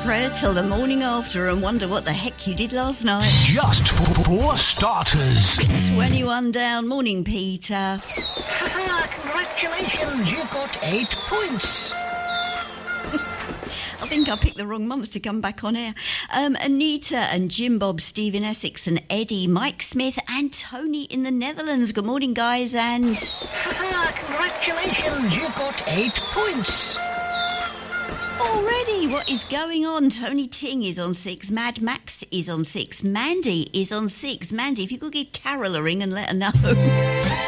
prayer till the morning after and wonder what the heck you did last night. Just for starters. 21 down. Morning, Peter. Congratulations, you got 8 points. I think I picked the wrong month to come back on air. Anita and Jim Bob, Steve in Essex and Eddie, Mike Smith and Tony in the Netherlands. Good morning, guys, and... Congratulations, you got 8 points. Already, what is going on? Tony Ting is on 6, Mad Max is on 6, Mandy is on 6. Mandy, if you could give Carol a ring and let her know.